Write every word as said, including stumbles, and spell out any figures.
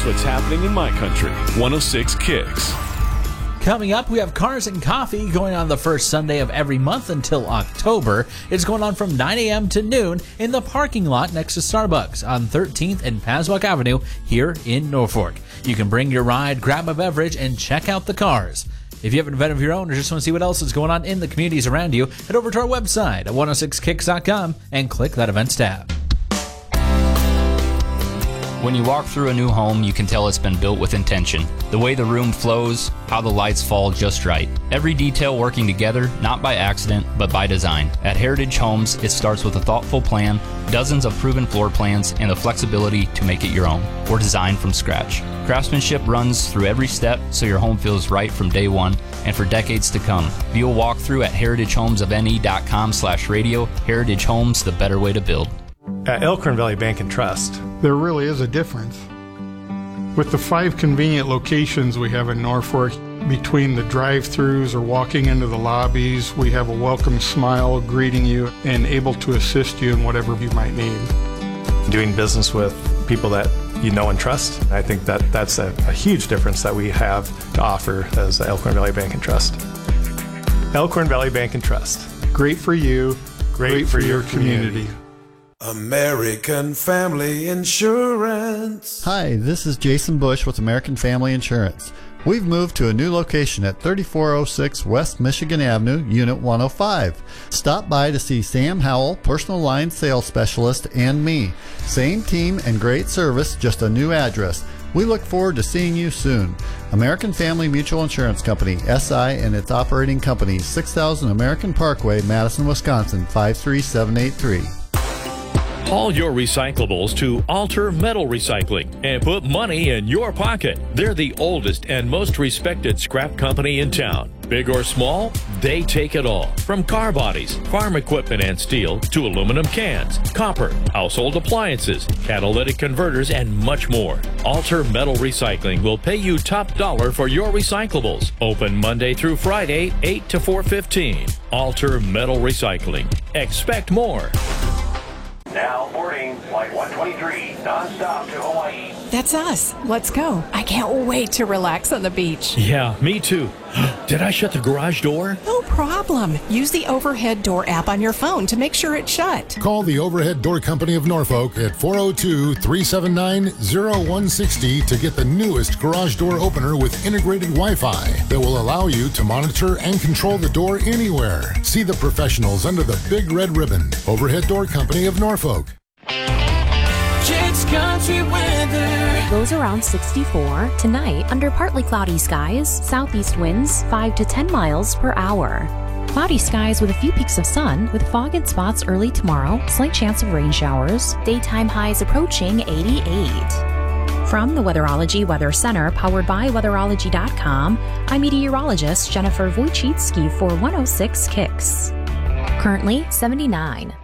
Here's what's happening in my country. one oh six Kicks. Coming up, we have Cars and Coffee going on the first Sunday of every month until October. It's going on from nine a.m. to noon in the parking lot next to Starbucks on thirteenth and Paswack Avenue here in Norfolk. You can bring your ride, grab a beverage, and check out the cars. If you have an event of your own or just want to see what else is going on in the communities around you, head over to our website at one oh six kicks dot com and click that events tab. When you walk through a new home, you can tell it's been built with intention. The way the room flows, how the lights fall just right. Every detail working together, not by accident, but by design. At Heritage Homes, it starts with a thoughtful plan, dozens of proven floor plans, and the flexibility to make it your own, or design from scratch. Craftsmanship runs through every step, so your home feels right from day one and for decades to come. View a walkthrough at heritage homes of n e dot com slash radio. Heritage Homes, the better way to build. At Elkhorn Valley Bank and Trust, there really is a difference. With the five convenient locations we have in Norfolk, between the drive-thrus or walking into the lobbies, we have a welcome smile greeting you and able to assist you in whatever you might need. Doing business with people that you know and trust, I think that that's a, a huge difference that we have to offer as the Elkhorn Valley Bank and Trust. Elkhorn Valley Bank and Trust. Great for you, great, great for, for your community. community. American Family Insurance. Hi, this is Jason Bush with American Family Insurance. We've moved to a new location at thirty-four oh six West Michigan Avenue, Unit one oh five. Stop by to see Sam Howell, Personal Line Sales Specialist, and me. Same team and great service, just a new address. We look forward to seeing you soon. American Family Mutual Insurance Company, S I, and its operating company, six thousand American Parkway, Madison, Wisconsin, five three seven eight three. Haul your recyclables to Alter Metal Recycling and put money in your pocket. They're the oldest and most respected scrap company in town. Big or small, they take it all. From car bodies, farm equipment and steel, to aluminum cans, copper, household appliances, catalytic converters, and much more. Alter Metal Recycling will pay you top dollar for your recyclables. Open Monday through Friday, eight to four fifteen. Alter Metal Recycling. Expect more. Now boarding Flight one twenty-three, non-stop to Hawaii. That's us. Let's go. I can't wait to relax on the beach. Yeah, me too. Did I shut the garage door? No problem. Use the Overhead Door app on your phone to make sure it's shut. Call the Overhead Door Company of Norfolk at four oh two, three seven nine, oh one six oh to get the newest garage door opener with integrated Wi-Fi that will allow you to monitor and control the door anywhere. See the professionals under the big red ribbon. Overhead Door Company of Norfolk. Jake's Country Weather. Lows around sixty-four. Tonight, under partly cloudy skies, southeast winds five to ten miles per hour. Cloudy skies with a few peaks of sun, with fog in spots early tomorrow, slight chance of rain showers. Daytime highs approaching eighty-eight. From the Weatherology Weather Center, powered by weatherology dot com, I'm meteorologist Jennifer Wojcicki for one oh six Kicks. Currently seventy-nine.